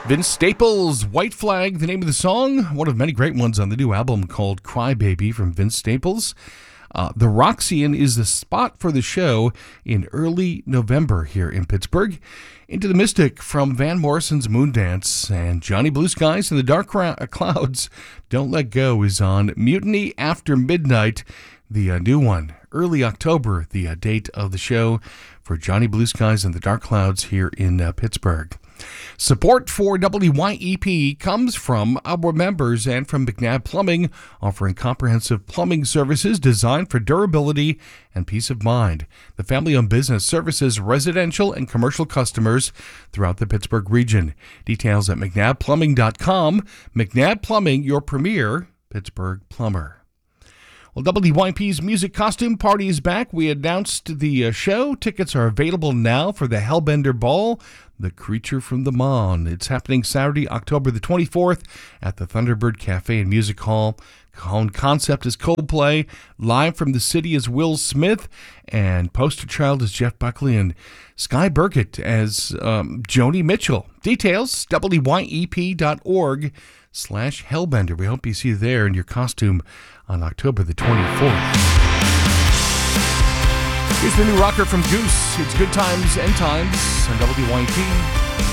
Vince Staples, White Flag, the name of the song, one of many great ones on the new album called Cry Baby from Vince Staples. The Roxy-Inn is the spot for the show in early November here in Pittsburgh. Into the Mystic from Van Morrison's Moondance, and Johnny Blue Skies and the Dark Clouds, Don't Let Go is on Mutiny After Midnight, the new one. Early October, the date of the show for Johnny Blue Skies and the Dark Clouds here in Pittsburgh. Support for WYEP comes from our members and from McNabb Plumbing, offering comprehensive plumbing services designed for durability and peace of mind. The family-owned business services residential and commercial customers throughout the Pittsburgh region. Details at McNabbPlumbing.com. McNabb Plumbing, your premier Pittsburgh plumber. Well, WYP's Music Costume Party is back. We announced the show. Tickets are available now for the Hellbender Ball, The Creature from the Mon. It's happening Saturday, October the 24th at the Thunderbird Cafe and Music Hall. Concept is Coldplay. Live from the city is Will Smith. And poster child is Jeff Buckley and Sky Burkett as Joni Mitchell. Details, WYEP.org/Hellbender. We hope you see you there in your costume on October the 24th. Here's the new rocker from Goose. It's Good Times and Times on WYEP.